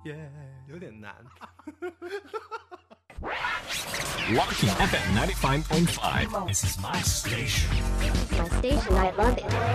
有点难。 Locking FM 95.5. This is my station. My station, I love it.